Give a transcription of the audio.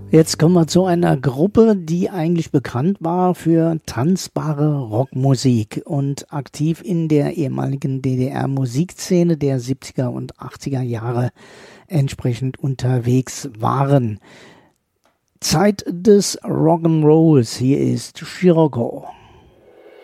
Jetzt kommen wir zu einer Gruppe, die eigentlich bekannt war für tanzbare Rockmusik und aktiv in der ehemaligen DDR-Musikszene der 70er und 80er Jahre entsprechend unterwegs waren. Zeit des Rock'n'Rolls. Hier ist Scirocco.